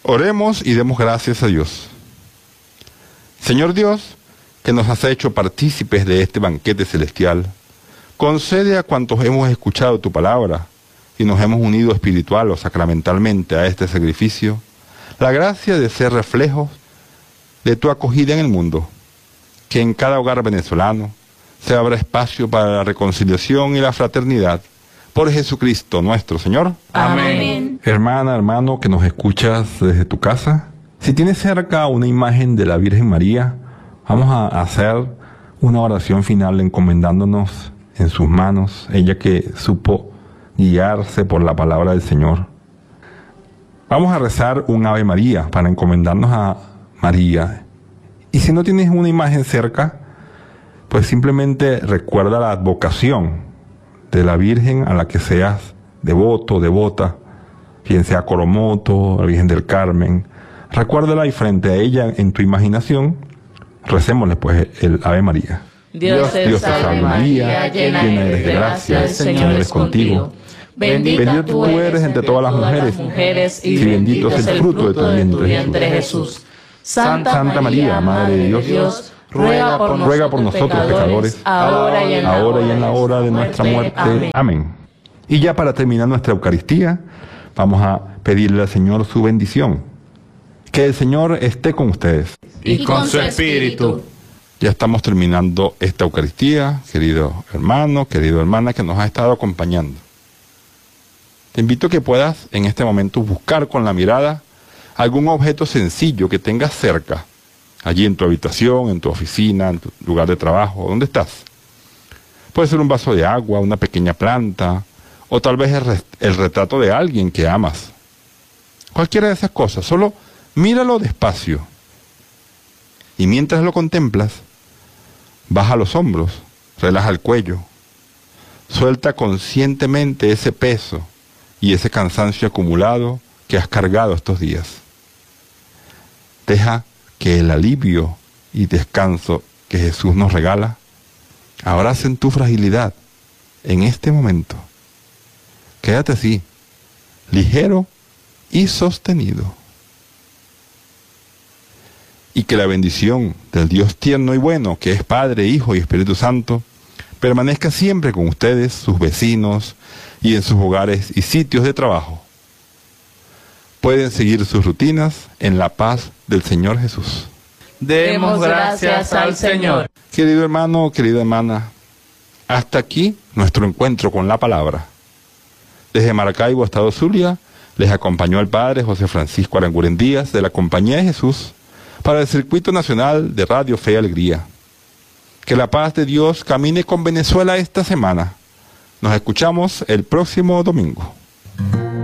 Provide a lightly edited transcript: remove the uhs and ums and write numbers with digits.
Oremos y demos gracias a Dios. Señor Dios, que nos has hecho partícipes de este banquete celestial, concede a cuantos hemos escuchado tu palabra y nos hemos unido espiritual o sacramentalmente a este sacrificio, la gracia de ser reflejos de tu acogida en el mundo, que en cada hogar venezolano se abra espacio para la reconciliación y la fraternidad. Por Jesucristo nuestro Señor. Amén. Hermana, hermano, que nos escuchas desde tu casa, si tienes cerca una imagen de la Virgen María, vamos a hacer una oración final encomendándonos en sus manos, ella que supo guiarse por la palabra del Señor. Vamos a rezar un Ave María para encomendarnos a María. Y si no tienes una imagen cerca, pues simplemente recuerda la advocación de la Virgen a la que seas devoto, devota, bien sea Coromoto, la Virgen del Carmen. Recuérdala y frente a ella en tu imaginación, recémosle pues el Ave María. Dios te salve María, llena eres de gracia, el Señor es contigo. Bendita tú eres entre todas las mujeres, y bendito es el fruto de tu vientre Jesús. Santa María, Madre de Dios, ruega por nosotros pecadores, ahora y en la hora de nuestra muerte. Amén. Y ya para terminar nuestra Eucaristía, vamos a pedirle al Señor su bendición. Que el Señor esté con ustedes. Y con su espíritu. Ya estamos terminando esta Eucaristía, querido hermano, querida hermana que nos ha estado acompañando. Te invito a que puedas en este momento buscar con la mirada algún objeto sencillo que tengas cerca, allí en tu habitación, en tu oficina, en tu lugar de trabajo, ¿dónde estás? Puede ser un vaso de agua, una pequeña planta, o tal vez el retrato de alguien que amas. Cualquiera de esas cosas, solo míralo despacio. Y mientras lo contemplas, baja los hombros, relaja el cuello, suelta conscientemente ese peso y ese cansancio acumulado que has cargado estos días. Deja que el alivio y descanso que Jesús nos regala abracen tu fragilidad en este momento. Quédate así, ligero y sostenido. Y que la bendición del Dios tierno y bueno, que es Padre, Hijo y Espíritu Santo, permanezca siempre con ustedes, sus vecinos y en sus hogares y sitios de trabajo. Pueden seguir sus rutinas en la paz del Señor Jesús. Demos gracias al Señor. Querido hermano, querida hermana, hasta aquí nuestro encuentro con la palabra. Desde Maracaibo, Estado Zulia, les acompañó el Padre José Francisco Aranguren Díaz de la Compañía de Jesús para el Circuito Nacional de Radio Fe y Alegría. Que la paz de Dios camine con Venezuela esta semana. Nos escuchamos el próximo domingo.